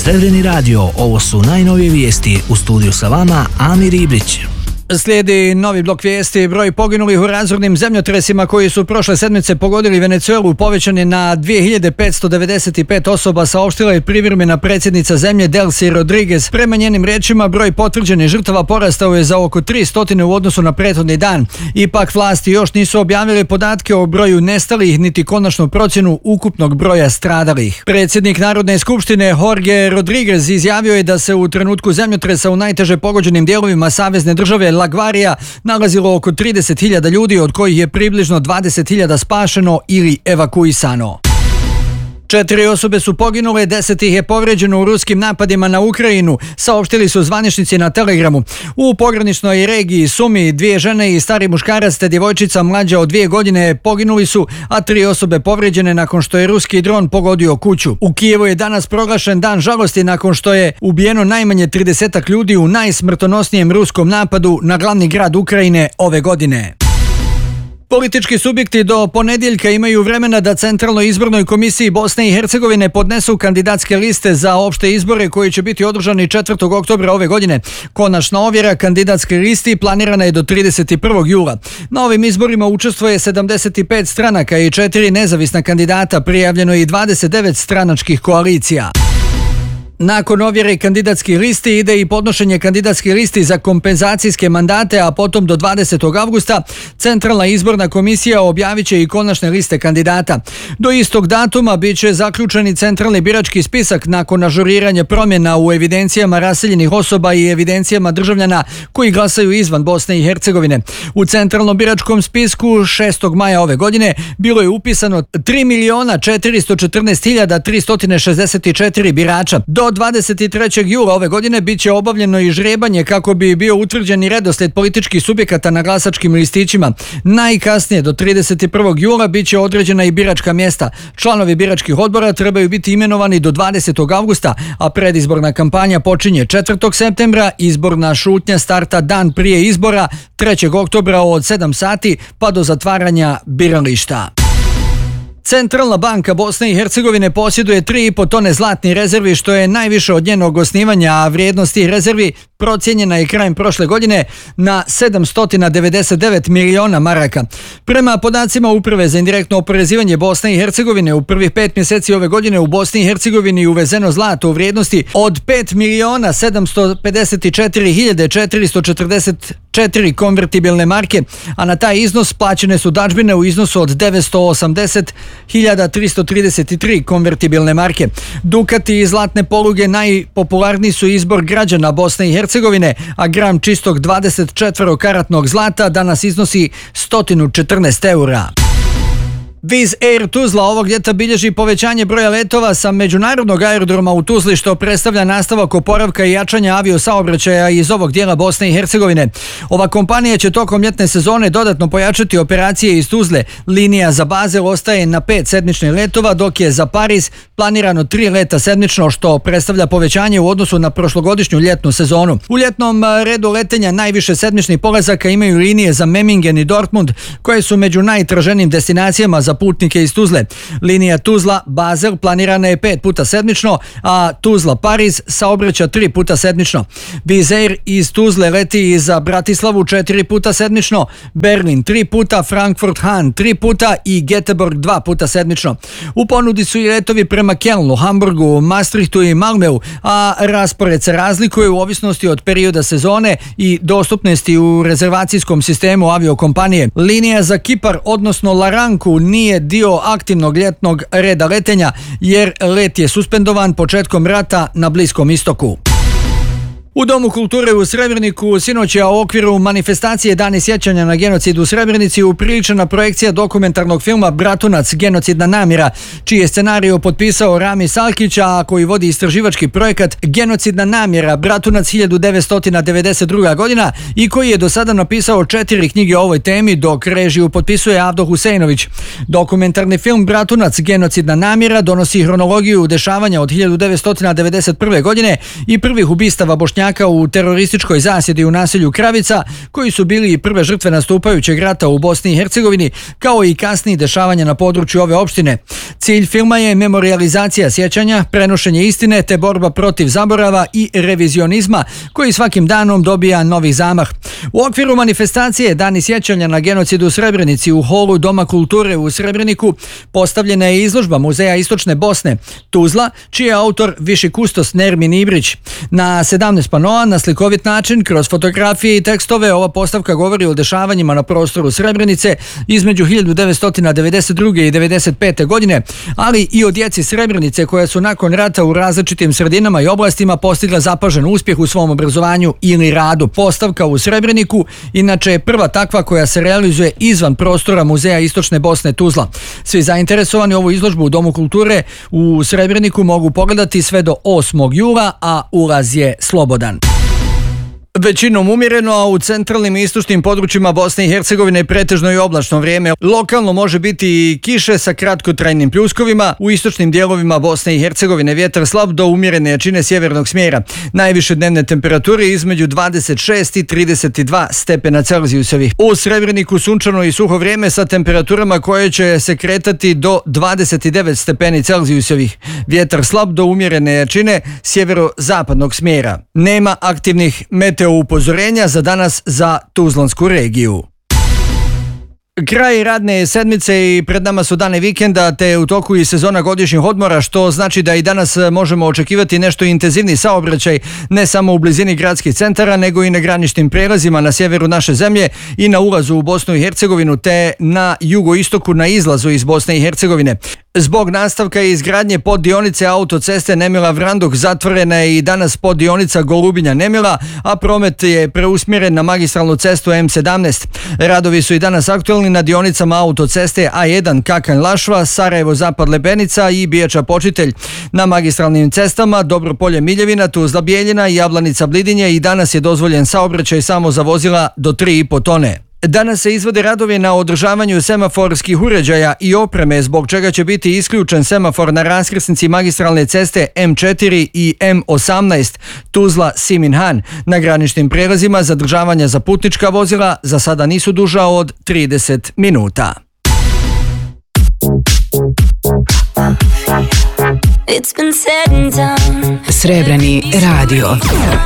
Srebreni radio, ovo su najnovije vijesti. U studiju sa vama Amir Ibrić. Slijedi novi blok vijesti. Broj poginulih u razornim zemljotresima koji su prošle sedmice pogodili Venecuelu povećan je na 2595 osoba, saopštila je privremena predsjednica zemlje Delcy Rodriguez. Prema njenim riječima, broj potvrđenih žrtava porastao je za oko 300 u odnosu na prethodni dan. Ipak vlasti još nisu objavili podatke o broju nestalih niti konačnu procjenu ukupnog broja stradalih. Predsjednik Narodne skupštine Jorge Rodriguez izjavio je da se u trenutku zemljotresa u najteže pogođenim dijelovima savezne države La Guaira nalazilo oko 30.000 ljudi, od kojih je približno 20.000 spašeno ili evakuisano. 4 osobe su poginule, 10 ih je povrijeđeno u ruskim napadima na Ukrajinu, saopštili su zvaničnici na Telegramu. U pograničnoj regiji Sumi 2 žene i stari muškarac te djevojčica mlađa od 2 godine poginuli su, a 3 osobe povrijeđene nakon što je ruski dron pogodio kuću. U Kijevu je danas proglašen dan žalosti nakon što je ubijeno najmanje 30 ljudi u najsmrtonosnijem ruskom napadu na glavni grad Ukrajine ove godine. Politički subjekti do ponedjeljka imaju vremena da Centralnoj izbornoj komisiji Bosne i Hercegovine podnesu kandidatske liste za opšte izbore koji će biti održani 4. oktobra ove godine. Konačna ovjera kandidatske listi planirana je do 31. jula. Na ovim izborima učestvuje 75 stranaka i 4 nezavisna kandidata, prijavljeno je i 29 stranačkih koalicija. Nakon ovjere kandidatskih listi ide i podnošenje kandidatskih listi za kompenzacijske mandate, a potom do 20. avgusta Centralna izborna komisija objavit će i konačne liste kandidata. Do istog datuma bit će zaključeni centralni birački spisak nakon ažuriranja promjena u evidencijama raseljenih osoba i evidencijama državljana koji glasaju izvan Bosne i Hercegovine. U centralnom biračkom spisku 6. maja ove godine bilo je upisano 3.414.364 birača. Do 23. jula ove godine bit će obavljeno i žrebanje kako bi bio utvrđen i redoslijed političkih subjekata na glasačkim listićima. Najkasnije do 31. jula bit će određena i biračka mjesta. Članovi biračkih odbora trebaju biti imenovani do 20. avgusta, a predizborna kampanja počinje 4. septembra, izborna šutnja starta dan prije izbora 3. oktobra od 7 sati pa do zatvaranja birališta. Centralna banka Bosne i Hercegovine posjeduje 3,5 tone zlatnih rezervi, što je najviše od njenog osnivanja, a vrijednost tih rezervi procijenjena je krajem prošle godine na 799 miliona maraka. Prema podacima Uprave za indirektno oporezivanje Bosne i Hercegovine, u prvih 5 mjeseci ove godine u Bosni i Hercegovini uvezeno zlato u vrijednosti od 5.754.444 konvertibilne marke, a na taj iznos plaćene su dažbine u iznosu od 980.333 konvertibilne marke. Dukati i zlatne poluge najpopularniji su izbor građana Bosne i Hercegovine, a gram čistog 24-karatnog zlata danas iznosi 114 eura. Wizz Air Tuzla ovog ljeta bilježi povećanje broja letova sa međunarodnog aerodroma u Tuzli, što predstavlja nastavak oporavka i jačanja aviosaobraćaja iz ovog dijela Bosne i Hercegovine. Ova kompanija će tokom ljetne sezone dodatno pojačati operacije iz Tuzle. Linija za Basel ostaje na 5 sedmičnih letova, dok je za Pariz planirano 3 leta sedmično, što predstavlja povećanje u odnosu na prošlogodišnju ljetnu sezonu. U ljetnom redu letenja najviše sedmičnih polazaka imaju linije za Memmingen i Dortmund, koje su među najtraženijim destinacijama za putnike iz Tuzle. Linija Tuzla-Basel planirana je 5 puta sedmično, a Tuzla-Pariz saobraća 3 puta sedmično. Wizz Air iz Tuzle leti i za Bratislavu 4 puta sedmično, Berlin 3 puta, Frankfurt-Hahn 3 puta i Göteborg 2 puta sedmično. U ponudi su i letovi prema Kelnu, Hamburgu, Maastrichtu i Malmeu, a raspored se razlikuje u ovisnosti od perioda sezone i dostupnosti u rezervacijskom sistemu aviokompanije. Linija za Kipar, odnosno Laranku, nije dio aktivnog ljetnog reda letenja, jer let je suspendovan početkom rata na Bliskom istoku. U Domu kulture u Srebreniku sinoć je u okviru manifestacije Dani sjećanja na genocid u Srebrenici upriličena projekcija dokumentarnog filma Bratunac, genocidna namjera, čiji je scenariju potpisao Rami Salkić, a koji vodi istraživački projekat Genocidna namjera Bratunac 1992. godina i koji je do sada napisao 4 knjige o ovoj temi, dok režiju potpisuje Avdo Huseinović. Dokumentarni film Bratunac, genocidna namjera donosi hronologiju dešavanja od 1991. godine i prvih ubistava Bošnjaka Bošnjaka u terorističkoj zasjedi u naselju Kravica, koji su bili prve žrtve nastupajućeg rata u Bosni i Hercegovini, kao i kasnijih dešavanja na području ove opštine. Cilj filma je memorijalizacija sjećanja, prenošenje istine te borba protiv zaborava i revizionizma, koji svakim danom dobija novi zamah. U okviru manifestacije Dani sjećanja na genocid u Srebrenici u holu Doma kulture u Srebreniku postavljena je izložba Muzeja Istočne Bosne Tuzla, čiji je autor viši kustos Nermin Ibrić. Na 17 panoa na slikovit način, kroz fotografije i tekstove, ova postavka govori o dešavanjima na prostoru Srebrenice između 1992. i 1995. godine, ali i o djeci Srebrenice koja su nakon rata u različitim sredinama i oblastima postigla zapažen uspjeh u svom obrazovanju ili radu. Postavka u Srebreniku inače je prva takva koja se realizuje izvan prostora Muzeja Istočne Bosne Tuzla. Svi zainteresovani ovu izložbu u Domu kulture u Srebreniku mogu pogledati sve do 8. jula, a ulaz je slobodan. Većinom umjereno, a u centralnim i istočnim područjima Bosne i Hercegovine pretežno i oblačno vrijeme. Lokalno može biti i kiše sa kratkotrajnim pljuskovima. U istočnim dijelovima Bosne i Hercegovine vjetar slab do umjerene jačine sjevernog smjera. Najviše dnevne temperature između 26 i 32 stepena Celzijusovih. U Srebreniku sunčano i suho vrijeme sa temperaturama koje će se kretati do 29 stepeni Celzijusovih. Vjetar slab do umjerene jačine sjeverozapadnog smjera. Nema aktivnih meteo upozorenja za danas za Tuzlansku regiju. Kraj radne sedmice i pred nama su dani vikenda, te u toku i sezona godišnjih odmora, što znači da i danas možemo očekivati nešto intenzivni saobraćaj ne samo u blizini gradskih centara, nego i na graničnim prijelazima na sjeveru naše zemlje i na ulazu u Bosnu i Hercegovinu, te na jugoistoku na izlazu iz Bosne i Hercegovine. Zbog nastavka i izgradnje poddionice autoceste Nemila-Vranduk zatvorena je i danas poddionica Golubinja-Nemila, a promet je preusmjeren na magistralnu cestu M17. Radovi su i danas aktualni na dionicama autoceste A1 Kakanj-Lašva, Sarajevo-Zapad-Lepenica i Bijača-Počitelj. Na magistralnim cestama Dobropolje-Miljevina, Tuzla-Bijeljina i Jablanica-Blidinje i danas je dozvoljen saobraćaj samo za vozila do 3,5 tone. Danas se izvode radovi na održavanju semaforskih uređaja i opreme, zbog čega će biti isključen semafor na raskrsnici magistralne ceste M4 i M18 Tuzla-Siminhan. Na graničnim prijelazima zadržavanja za putnička vozila za sada nisu duža od 30 minuta. Srebreni radio.